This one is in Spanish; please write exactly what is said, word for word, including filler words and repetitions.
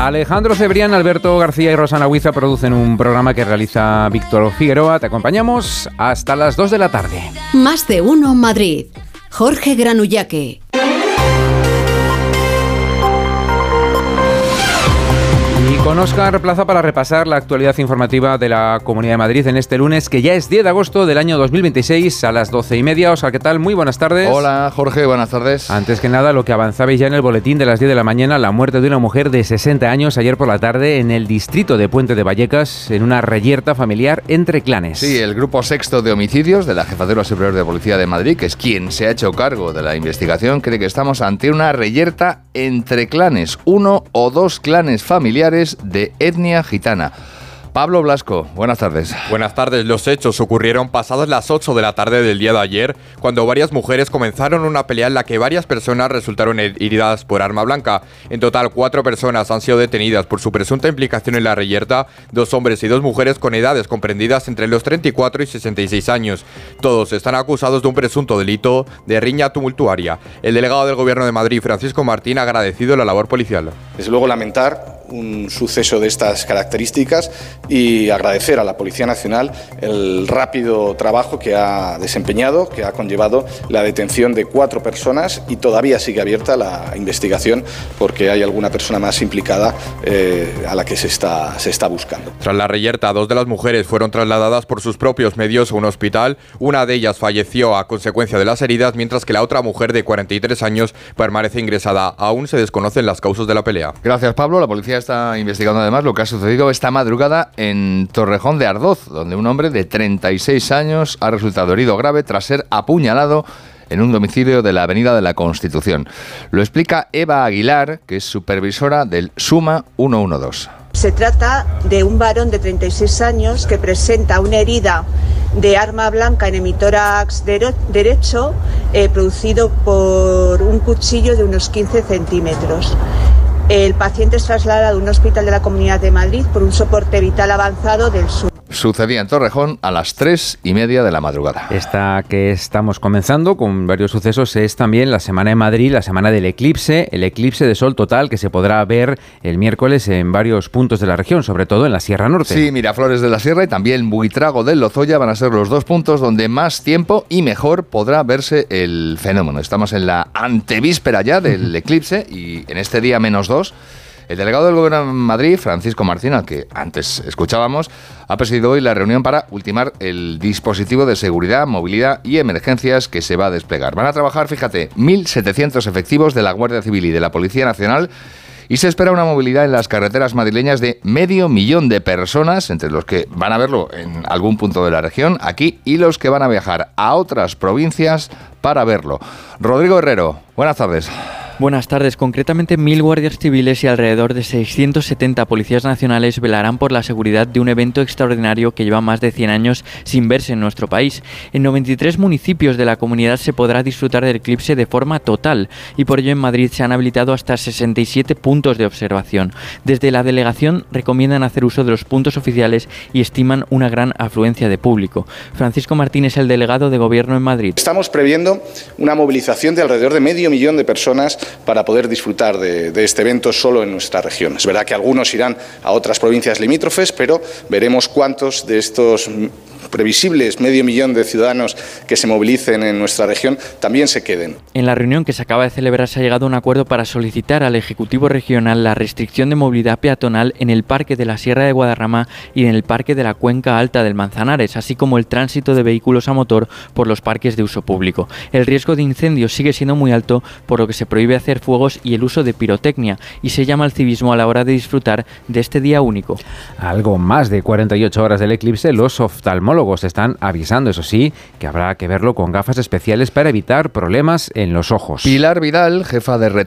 Alejandro Cebrián, Alberto García y Rosana Huiza producen un programa que realiza Víctor Figueroa. Te acompañamos hasta las dos de la tarde. Más de uno Madrid. Jorge Granullaque. Y con Óscar Plaza para repasar la actualidad informativa de la Comunidad de Madrid en este lunes, que ya es diez de agosto del año dos mil veintiséis, a las doce y media. Óscar, ¿qué tal? Muy buenas tardes. Hola, Jorge, buenas tardes. Antes que nada, lo que avanzabais ya en el boletín de las diez de la mañana, la muerte de una mujer de sesenta años ayer por la tarde en el distrito de Puente de Vallecas, en una reyerta familiar entre clanes. Sí, el Grupo Sexto de Homicidios de la Jefatura Superior de Policía de Madrid, que es quien se ha hecho cargo de la investigación, cree que estamos ante una reyerta entre clanes, uno o dos clanes familiares de etnia gitana. Pablo Blasco, buenas tardes. Buenas tardes. Los hechos ocurrieron pasadas las ocho de la tarde del día de ayer, cuando varias mujeres comenzaron una pelea en la que varias personas resultaron heridas por arma blanca. En total, cuatro personas han sido detenidas por su presunta implicación en la reyerta, dos hombres y dos mujeres con edades comprendidas entre los treinta y cuatro y sesenta y seis años. Todos están acusados de un presunto delito de riña tumultuaria. El delegado del Gobierno de Madrid, Francisco Martín, ha agradecido la labor policial. Desde luego lamentar un suceso de estas características y agradecer a la Policía Nacional el rápido trabajo que ha desempeñado, que ha conllevado la detención de cuatro personas, y todavía sigue abierta la investigación porque hay alguna persona más implicada eh, a la que se está, se está buscando. Tras la reyerta, dos de las mujeres fueron trasladadas por sus propios medios a un hospital. Una de ellas falleció a consecuencia de las heridas, mientras que la otra mujer de cuarenta y tres años permanece ingresada. Aún se desconocen las causas de la pelea. Gracias, Pablo. La policía está investigando además lo que ha sucedido esta madrugada en Torrejón de Ardoz, donde un hombre de treinta y seis años ha resultado herido grave tras ser apuñalado en un domicilio de la Avenida de la Constitución. Lo explica Eva Aguilar, que es supervisora del SUMA ciento doce. Se trata de un varón de treinta y seis años que presenta una herida de arma blanca en hemitórax derecho eh, producido por un cuchillo de unos quince centímetros. El paciente es trasladado a un hospital de la Comunidad de Madrid por un soporte vital avanzado del sur. Sucedía en Torrejón a las tres y media de la madrugada. Esta que estamos comenzando con varios sucesos es también la semana en Madrid, la semana del eclipse, el eclipse de sol total que se podrá ver el miércoles en varios puntos de la región, sobre todo en la Sierra Norte. Sí, Miraflores de la Sierra y también Buitrago del Lozoya van a ser los dos puntos donde más tiempo y mejor podrá verse el fenómeno. Estamos en la antevíspera ya del eclipse y en este día menos dos. El delegado del Gobierno de Madrid, Francisco Martín, al que antes escuchábamos, ha presidido hoy la reunión para ultimar el dispositivo de seguridad, movilidad y emergencias que se va a desplegar. Van a trabajar, fíjate, mil setecientos efectivos de la Guardia Civil y de la Policía Nacional, y se espera una movilidad en las carreteras madrileñas de medio millón de personas, entre los que van a verlo en algún punto de la región, aquí, y los que van a viajar a otras provincias para verlo. Rodrigo Herrero, buenas tardes. Buenas tardes. Concretamente, mil guardias civiles y alrededor de seiscientos setenta policías nacionales velarán por la seguridad de un evento extraordinario que lleva más de cien años sin verse en nuestro país. En noventa y tres municipios de la comunidad se podrá disfrutar del eclipse de forma total y por ello en Madrid se han habilitado hasta sesenta y siete puntos de observación. Desde la delegación recomiendan hacer uso de los puntos oficiales y estiman una gran afluencia de público. Francisco Martín es el delegado de Gobierno en Madrid. Estamos previendo una movilización de alrededor de medio millón de personas para poder disfrutar de, de este evento solo en nuestra región. Es verdad que algunos irán a otras provincias limítrofes, pero veremos cuántos de estos previsibles medio millón de ciudadanos que se movilicen en nuestra región también se queden. En la reunión que se acaba de celebrar se ha llegado a un acuerdo para solicitar al Ejecutivo Regional la restricción de movilidad peatonal en el Parque de la Sierra de Guadarrama y en el Parque de la Cuenca Alta del Manzanares, así como el tránsito de vehículos a motor por los parques de uso público. El riesgo de incendios sigue siendo muy alto, por lo que se prohíbe hacer fuegos y el uso de pirotecnia, y se llama al civismo a la hora de disfrutar de este día único. Algo más de cuarenta y ocho horas del eclipse, los oftalmólogos están avisando, eso sí, que habrá que verlo con gafas especiales para evitar problemas en los ojos. Pilar Vidal, jefa de